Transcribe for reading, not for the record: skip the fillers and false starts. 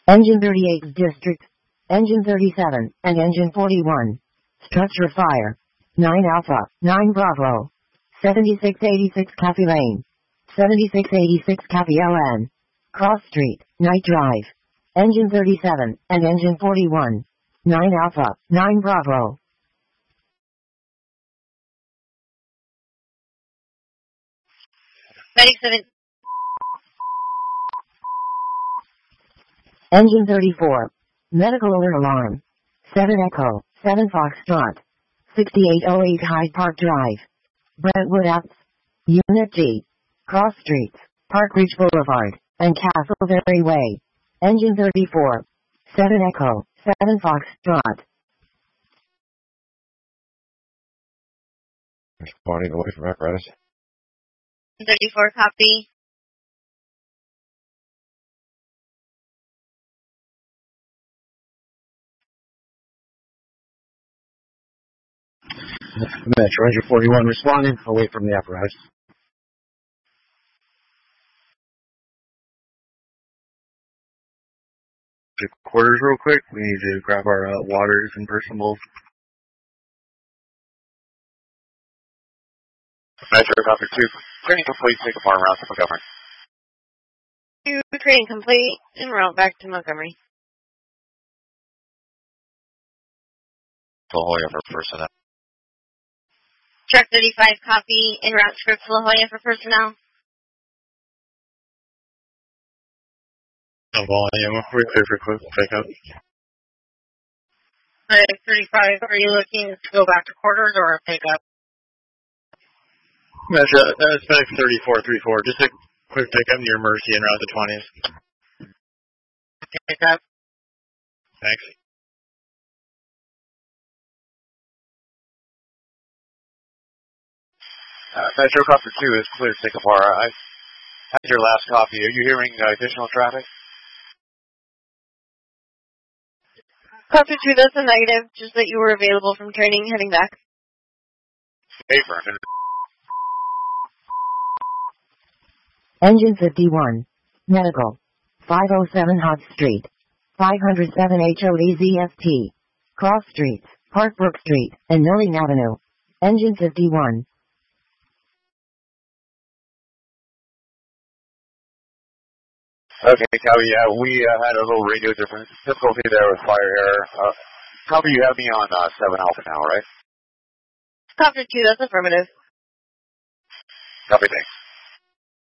Engine 38 District, Engine 37, and Engine 41. Structure fire. 9 Alpha, 9 Bravo. 7686 Cafe Lane. 7686 Cafe LN. Cross Street, Night Drive. Engine 37, and Engine 41. 9 Alpha, 9 Bravo. Engine 34. Medical alert alarm. 7 Echo, 7 Foxtrot. 6808 Hyde Park Drive. Brentwood Apps. Unit G. Cross Streets, Park Ridge Boulevard, and Castleberry Way. Engine 34. 7 Echo, 7 Foxtrot. Responding away from apparatus. 34, copy. Metro Ranger 41 responding away from the apparatus. Quarters real quick. We need to grab our waters and personals. Metro copy 2. Training complete. Take a farm route to Montgomery. 2, training complete. En route back to Montgomery. La Jolla for personnel. Truck 35, copy. En route script La Jolla for personnel. No volume. We're clear for quick pickup. 35, are you looking to go back to quarters or pick up? Metro, that's back 3434. Just a quick pickup near Mercy and route the 20s. Pick up. Thanks. Metro copy 2 is clear to take a far. I had your last copy. Are you hearing additional traffic? Copy 2, that's a negative. Just that you were available from training heading back. Hey, Vernon. Engine 51. Medical. 507 Hot Street. 507 HODZFT. Cross Streets, Parkbrook Street, and Milling Avenue. Engine 51. Okay, Copy. Yeah, we had a little radio difficulty there with fire error. Copy, you have me on 7 Alpha now, right? Copy 2, that's affirmative. Copy, thanks.